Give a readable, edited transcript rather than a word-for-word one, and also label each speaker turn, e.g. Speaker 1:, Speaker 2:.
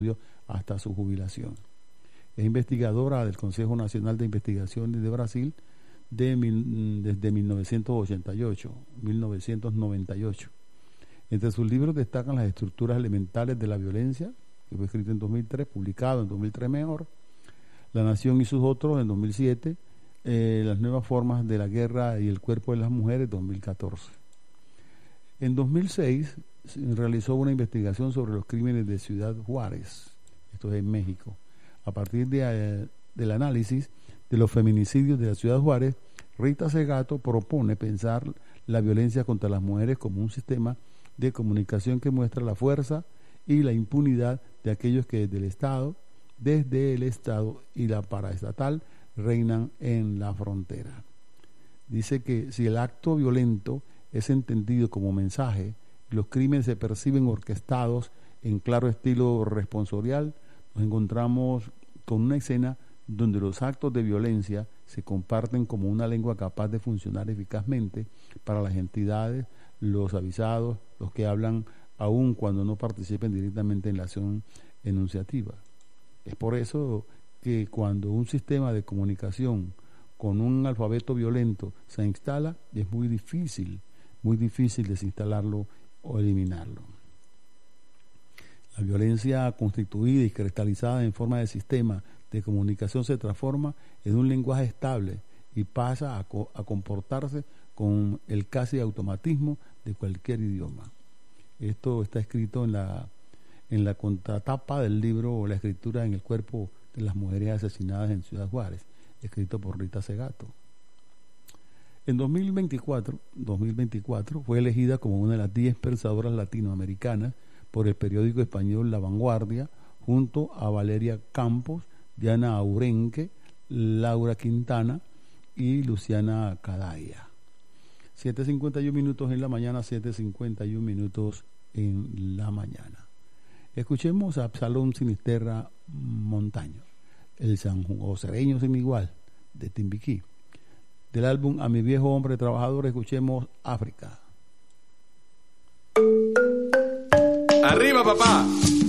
Speaker 1: hasta su jubilación. Es investigadora del Consejo Nacional de Investigaciones de Brasil desde 1998. Entre sus libros destacan Las estructuras elementales de la violencia, que fue escrito en 2003, publicado en 2003 mejor, La nación y sus otros en 2007, Las nuevas formas de la guerra y el cuerpo de las mujeres, 2014. En 2006 realizó una investigación sobre los crímenes de Ciudad Juárez, esto es en México. A partir del análisis de los feminicidios de la Ciudad Juárez, Rita Segato propone pensar la violencia contra las mujeres como un sistema de comunicación que muestra la fuerza y la impunidad de aquellos que desde el Estado y la paraestatal reinan en la frontera. Dice que si el acto violento es entendido como mensaje, los crímenes se perciben orquestados en claro estilo responsorial, nos encontramos con una escena donde los actos de violencia se comparten como una lengua capaz de funcionar eficazmente para las entidades, los avisados, los que hablan aun cuando no participen directamente en la acción enunciativa. Es por eso que cuando un sistema de comunicación con un alfabeto violento se instala, es muy difícil desinstalarlo o eliminarlo. La violencia constituida y cristalizada en forma de sistema de comunicación se transforma en un lenguaje estable y pasa a comportarse con el casi automatismo de cualquier idioma. Esto está escrito en la contratapa del libro La escritura en el cuerpo de las mujeres asesinadas en Ciudad Juárez, escrito por Rita Segato. En 2024 fue elegida como una de las 10 pensadoras latinoamericanas por el periódico español La Vanguardia, junto a Valeria Campos, Diana Aurenque, Laura Quintana y Luciana Cadaya. 7:51 minutos en la mañana, 7:51 minutos en la mañana. Escuchemos a Absalón Sinisterra Montaño, el sanjosereño sin igual, de Timbiquí. Del álbum A mi viejo hombre trabajador, escuchemos África.
Speaker 2: ¡Arriba, papá!